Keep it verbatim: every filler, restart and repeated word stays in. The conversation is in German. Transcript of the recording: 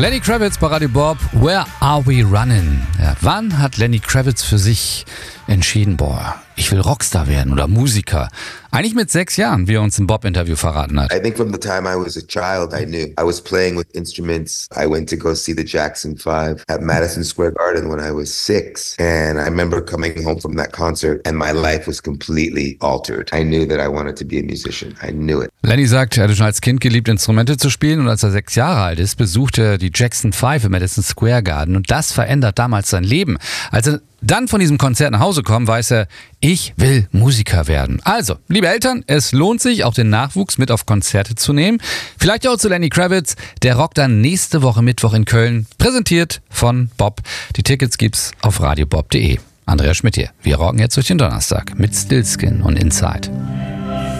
Lenny Kravitz bei Radio Bob, Where Are We Running? Ja, wann hat Lenny Kravitz für sich entschieden, boah, ich will Rockstar werden oder Musiker? Eigentlich mit sechs Jahren, wie er uns im Bob-Interview verraten hat. I think from the time I was a child, I knew. I was playing with instruments. I went to go see the Jackson Five at Madison Square Garden when I was six. And I remember coming home from that concert and my life was completely altered. I knew that I wanted to be a musician. I knew it. Lenny sagt, er hatte schon als Kind geliebt, Instrumente zu spielen, und als er sechs Jahre alt ist, besucht er die Jackson Five im Madison Square Garden, und das verändert damals sein Leben. Als er dann von diesem Konzert nach Hause kommt, weiß er, ich will Musiker werden. Also, liebe Eltern, es lohnt sich, auch den Nachwuchs mit auf Konzerte zu nehmen. Vielleicht auch zu Lenny Kravitz, der rockt dann nächste Woche Mittwoch in Köln, präsentiert von Bob. Die Tickets gibt's auf radiobob punkt de. Andreas Schmidt hier. Wir rocken jetzt durch den Donnerstag mit Stillskin und Inside.